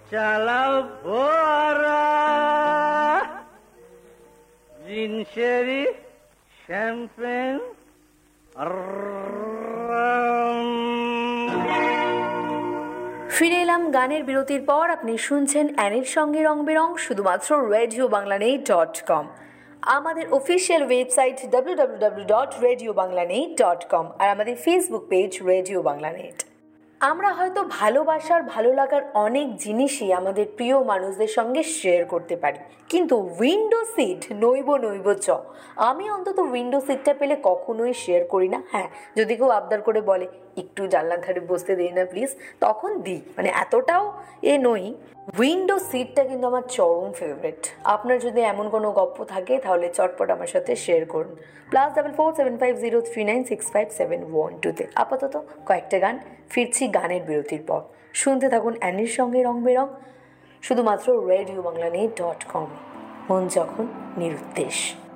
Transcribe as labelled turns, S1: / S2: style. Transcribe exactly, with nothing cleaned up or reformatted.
S1: চালাও ফোয়ারা জিনসেরি শ্যাম্পেন
S2: ফিরে এলাম গানের বিরতির পর। আপনি শুনছেন অ্যানির সঙ্গে রং বেরং শুধুমাত্র radio Bangla net dot com, আমাদের official website W W W dot radio Bangla net dot com, আর আমাদের Facebook page radio Bangla net. আমরা হয়তো ভালোবাসার ভালো লাগার অনেক জিনিসই আমাদের প্রিয় মানুষদের সঙ্গে শেয়ার করতে পারি, কিন্তু উইন্ডো সিট নইব নইব চ আমি অন্তত উইন্ডো সিটটা পেলে কখনোই শেয়ার করি না। হ্যাঁ, যদি কেউ আবদার করে বলে একটু জানলার ধারে বসতে দিই না প্লিজ, তখন দিই, মানে এতটাও এ নই। উইন্ডো সিটটা কিন্তু আমার চরম ফেভারিট। আপনার যদি এমন কোনো গল্প থাকে তাহলে চটপট আমার সাথে শেয়ার করুন। Plus double four seven five zero three nine six five seven one টুতে। আপাতত কয়েকটা গান, ফিরছি গানের বিরতির পর। শুনতে থাকুন অ্যানির সঙ্গে রং বেরং শুধুমাত্র radio Bangla net dot com, মন যখন নিরুদ্দেশ।